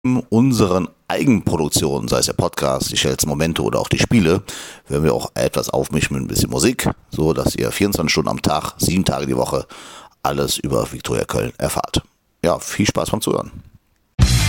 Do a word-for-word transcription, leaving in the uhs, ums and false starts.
unseren Eigenproduktionen, sei es der Podcast, die schnellsten Momente oder auch die Spiele, werden wir auch etwas aufmischen mit ein bisschen Musik, so dass ihr vierundzwanzig Stunden am Tag, sieben Tage die Woche alles über Viktoria Köln erfahrt. Ja, viel Spaß beim Zuhören.